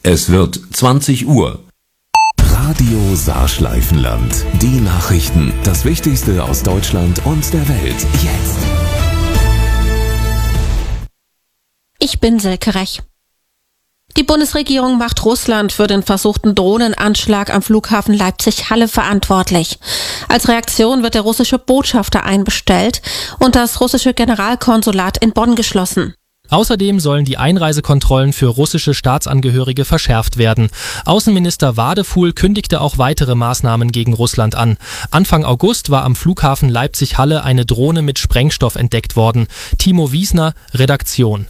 Es wird 20 Uhr. Radio Saarschleifenland. Die Nachrichten, das Wichtigste aus Deutschland und der Welt. Jetzt. Ich bin Silke Rech. Die Bundesregierung macht Russland für den versuchten Drohnenanschlag am Flughafen Leipzig-Halle verantwortlich. Als Reaktion wird der russische Botschafter einbestellt und das russische Generalkonsulat in Bonn geschlossen. Außerdem sollen die Einreisekontrollen für russische Staatsangehörige verschärft werden. Außenminister Wadefuhl kündigte auch weitere Maßnahmen gegen Russland an. Anfang August war am Flughafen Leipzig-Halle eine Drohne mit Sprengstoff entdeckt worden. Timo Wiesner, Redaktion.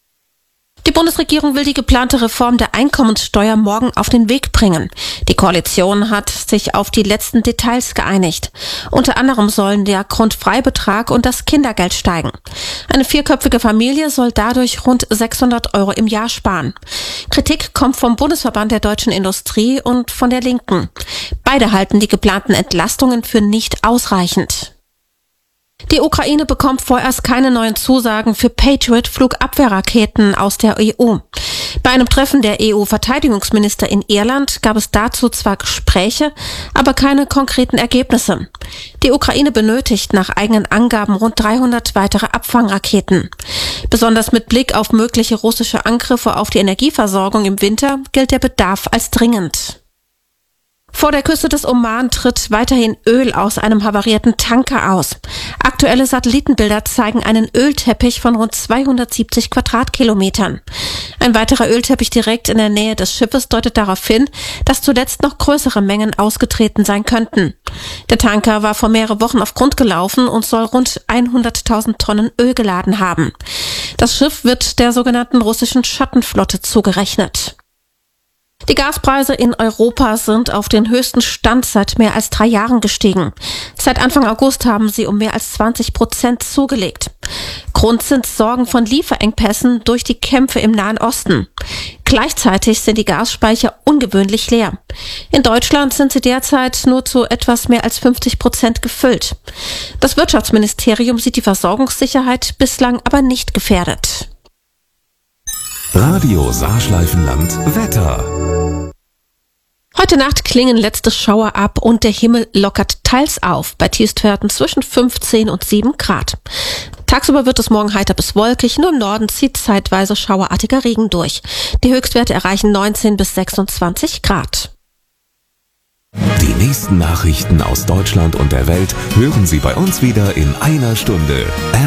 Die Bundesregierung will die geplante Reform der Einkommenssteuer morgen auf den Weg bringen. Die Koalition hat sich auf die letzten Details geeinigt. Unter anderem sollen der Grundfreibetrag und das Kindergeld steigen. Eine vierköpfige Familie soll dadurch rund 600 € im Jahr sparen. Kritik kommt vom Bundesverband der deutschen Industrie und von der Linken. Beide halten die geplanten Entlastungen für nicht ausreichend. Die Ukraine bekommt vorerst keine neuen Zusagen für Patriot-Flugabwehrraketen aus der EU. Bei einem Treffen der EU-Verteidigungsminister in Irland gab es dazu zwar Gespräche, aber keine konkreten Ergebnisse. Die Ukraine benötigt nach eigenen Angaben rund 300 weitere Abfangraketen. Besonders mit Blick auf mögliche russische Angriffe auf die Energieversorgung im Winter gilt der Bedarf als dringend. Vor der Küste des Oman tritt weiterhin Öl aus einem havarierten Tanker aus. Aktuelle Satellitenbilder zeigen einen Ölteppich von rund 270 Quadratkilometern. Ein weiterer Ölteppich direkt in der Nähe des Schiffes deutet darauf hin, dass zuletzt noch größere Mengen ausgetreten sein könnten. Der Tanker war vor mehreren Wochen auf Grund gelaufen und soll rund 100.000 Tonnen Öl geladen haben. Das Schiff wird der sogenannten russischen Schattenflotte zugerechnet. Die Gaspreise in Europa sind auf den höchsten Stand seit mehr als 3 Jahren gestiegen. Seit Anfang August haben sie um mehr als 20% zugelegt. Grund sind Sorgen von Lieferengpässen durch die Kämpfe im Nahen Osten. Gleichzeitig sind die Gasspeicher ungewöhnlich leer. In Deutschland sind sie derzeit nur zu etwas mehr als 50% gefüllt. Das Wirtschaftsministerium sieht die Versorgungssicherheit bislang aber nicht gefährdet. Radio Saarschleifenland Wetter. Heute Nacht klingen letzte Schauer ab und der Himmel lockert teils auf, bei Tiefstwerten zwischen 15 und 7 Grad. Tagsüber wird es morgen heiter bis wolkig, nur im Norden zieht zeitweise schauerartiger Regen durch. Die Höchstwerte erreichen 19 bis 26 Grad. Die nächsten Nachrichten aus Deutschland und der Welt hören Sie bei uns wieder in einer Stunde.